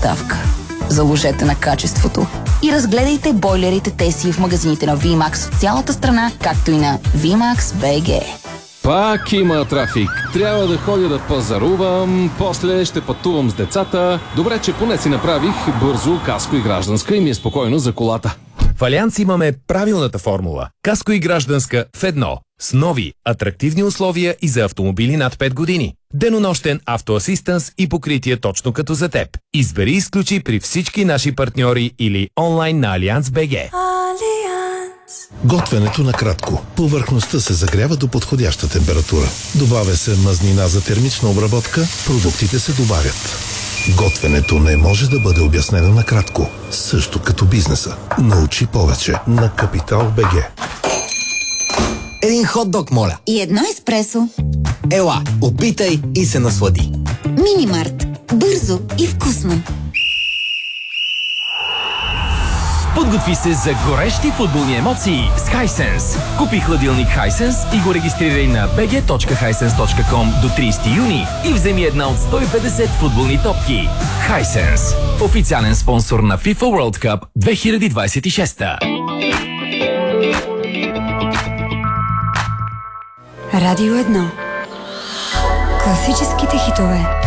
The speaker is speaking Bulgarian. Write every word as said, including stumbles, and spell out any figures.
доставка. Заложете на качеството и разгледайте бойлерите Теси в магазините на VMAX в цялата страна, както и на VMAX би джи. Пак има трафик. Трябва да ходя да пазарувам, после ще пътувам с децата. Добре, че поне си направих бързо каско и гражданска и ми е спокойно за колата. В Алианс имаме правилната формула. Каско и гражданска в едно. С нови, атрактивни условия и за автомобили над пет години. Денонощен автоасистенс и покритие точно като за теб. Избери и изключи при всички наши партньори или онлайн на Алианс точка би джи. Готвенето на кратко. Повърхността се загрява до подходяща температура. Добавя се мазнина за термична обработка, продуктите се добавят. Готвенето не може да бъде обяснено накратко. Също като бизнеса. Научи повече на Капитал точка би джи. Един хот-дог, моля. И едно еспресо. Ела, опитай и се наслади. Минимарт. Бързо и вкусно. Подготви се за горещи футболни емоции с Hisense. Купи хладилник Hisense и го регистрирай на би джи точка хайсенс точка ком до тридесети юни и вземи една от сто и петдесет футболни топки. Hisense. Официален спонсор на FIFA World Cup две хиляди двадесет и шеста. Радио едно. Класическите хитове.